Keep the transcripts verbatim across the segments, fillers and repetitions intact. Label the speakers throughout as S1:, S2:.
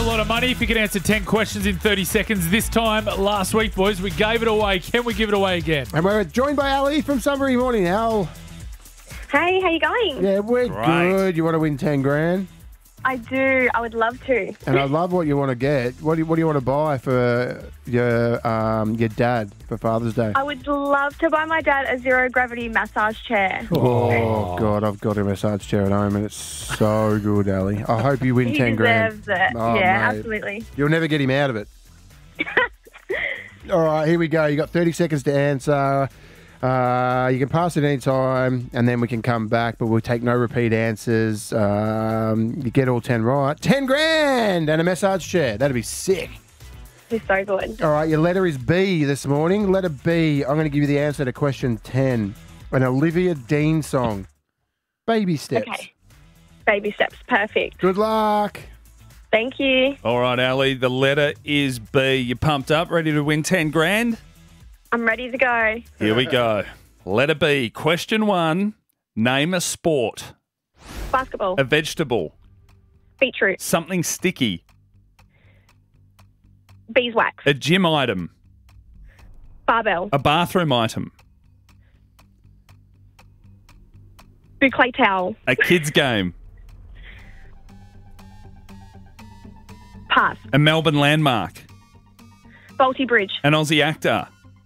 S1: a lot of money if you can answer ten questions in thirty seconds. This time, last week, boys, we gave it away. Can we give it away again?
S2: And we're joined by Ali from Sunbury Morning. Al.
S3: Hey, how you going?
S2: Yeah, we're
S1: Great.
S2: good. You want to win ten grand?
S3: I do. I would love to.
S2: And I love what you want to get. What do you, what do you want to buy for your um, your dad for Father's Day?
S3: I would love to buy my dad a zero gravity massage chair.
S2: Oh, God, I've got a massage chair at home and it's so good, Ali. I hope you win
S3: He
S2: ten grand.
S3: deserves it.
S2: Oh,
S3: yeah,
S2: mate.
S3: absolutely.
S2: You'll never get him out of it. All right, here we go. You got thirty seconds to answer. Uh, you can pass at any time, and then we can come back, but we'll take no repeat answers. Um, you get all ten right. ten grand and a massage chair. That'd be sick.
S3: He's so good.
S2: All right, your letter is B this morning. Letter B, I'm going to give you the answer to question ten. An Olivia Dean song. Baby Steps.
S3: Okay. Baby steps. Perfect.
S2: Good luck.
S3: Thank you.
S4: All right, Ali, the letter is B. You pumped up, ready to win ten grand?
S3: I'm ready to go.
S4: Here we go. Letter B. Question one. Name a sport.
S3: Basketball.
S4: A vegetable.
S3: Beetroot.
S4: Something sticky.
S3: Beeswax.
S4: A gym item.
S3: Barbell.
S4: A bathroom item.
S3: Boucle towel.
S4: A kid's game.
S3: Pass.
S4: A Melbourne landmark.
S3: Balti Bridge.
S4: An Aussie actor.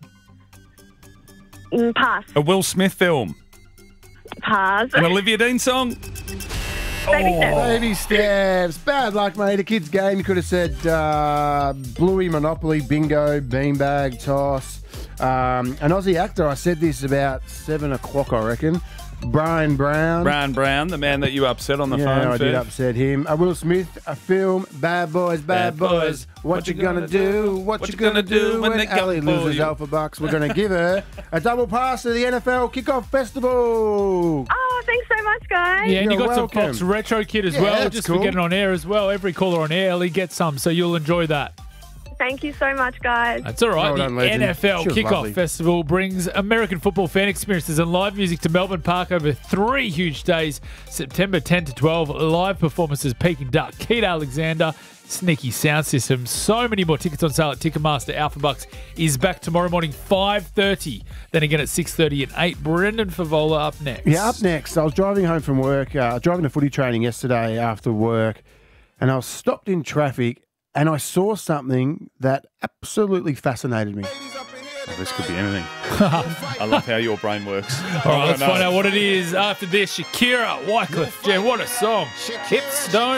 S3: Mm, pass.
S4: A Will Smith film.
S3: Pass.
S4: An Olivia Dean song.
S3: Baby steps.
S2: Baby Steps. Bad luck, mate. A kid's game. You could have said uh, Bluey, Monopoly, Bingo, Beanbag, Toss. Um, an Aussie actor, I said this about seven o'clock, I reckon. Brian Brown.
S4: Brian Brown, the man that you upset on the
S2: yeah,
S4: phone.
S2: I did
S4: Fev.
S2: upset him. A Will Smith, a film, Bad Boys, Bad,
S4: Bad
S2: Boys.
S4: Boys.
S2: What, you gonna, do? What, you gonna, do when,
S4: they come
S2: Ali
S4: for
S2: loses
S4: you?
S2: Alpha Bucks? We're gonna give her a double pass to the N F L Kickoff Festival.
S3: Oh, thanks so much, guys.
S1: Yeah, and you
S2: You're
S1: got
S2: welcome.
S1: some Fox Retro Kit as
S2: Yeah,
S1: well,
S2: that's
S1: just
S2: cool.
S1: for getting on air as well. Every caller on air, Ellie gets some, so you'll enjoy that.
S3: Thank you so much, guys.
S1: That's all right.
S2: Well
S1: the
S2: done, legend.
S1: N F L
S2: She was
S1: Kickoff
S2: lovely.
S1: Festival brings American football fan experiences and live music to Melbourne Park over three huge days. September tenth to twelve, live performances Peking Duck, Keith Alexander, Sneaky Sound System. So many more tickets on sale at Ticketmaster. Alpha Bucks is back tomorrow morning, five thirty. Then again at six thirty and eight. Brendan Favola up next.
S2: Yeah, up next. I was driving home from work, uh, driving to footy training yesterday after work, and I was stopped in traffic and I saw something that absolutely fascinated me.
S4: Oh, this could be anything. I love how your brain works.
S1: All right, let's find out what it is after this. Shakira, Wycliffe, Jen, what a song. Hip Stone.